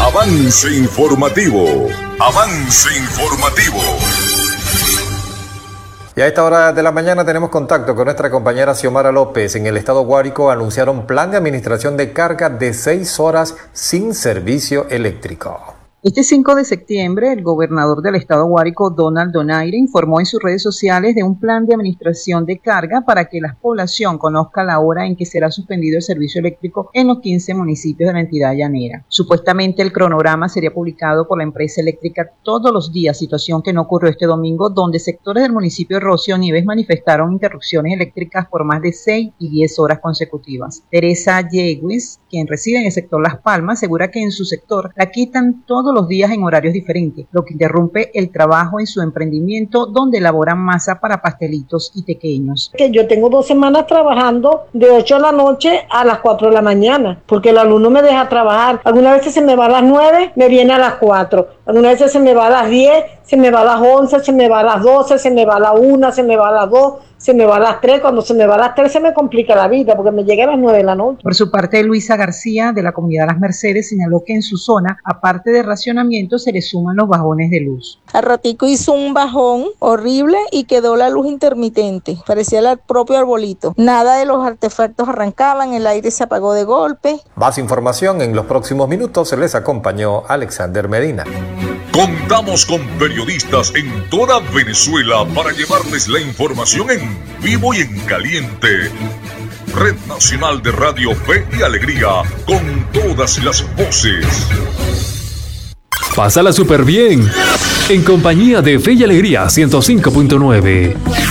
Avance informativo. Avance informativo. Y a esta hora de la mañana tenemos contacto con nuestra compañera Xiomara López. En el estado Guárico anunciaron plan de administración de carga de 6 horas sin servicio eléctrico. Este 5 de septiembre, el gobernador del estado Guárico, Donald Donaire, informó en sus redes sociales de un plan de administración de carga para que la población conozca la hora en que será suspendido el servicio eléctrico en los 15 municipios de la entidad llanera. Supuestamente el cronograma sería publicado por la empresa eléctrica todos los días, situación que no ocurrió este domingo, donde sectores del municipio de Rocío Nieves manifestaron interrupciones eléctricas por más de 6 y 10 horas consecutivas. Teresa Yeguis, quien reside en el sector Las Palmas, asegura que en su sector la quitan todos los días en horarios diferentes, lo que interrumpe el trabajo en su emprendimiento donde elaboran masa para pastelitos y pequeños. Que yo tengo 2 semanas trabajando de 8 de la noche a las 4 de la mañana, porque el alumno me deja trabajar. Algunas veces se me va a las 9, me viene a las 4. Algunas veces se me va a las 10, se me va a las 11, se me va a las 12, se me va a la 1, se me va a las 2, se me va a las 3. Cuando se me va a las 3 se me complica la vida porque me llega a las 9 de la noche. Por su parte, Luisa García, de la comunidad Las Mercedes, señaló que en su zona, aparte de racionamiento, se le suman los bajones de luz. Al ratico hizo un bajón horrible y quedó la luz intermitente. Parecía el propio arbolito. Nada de los artefactos arrancaban, el aire se apagó de golpe. Más información en los próximos minutos. Se les acompañó Alexander Medina. Contamos con periodistas en toda Venezuela para llevarles la información en vivo y en caliente. Red Nacional de Radio Fe y Alegría, con todas las voces. Pásala súper bien, en compañía de Fe y Alegría 105.9.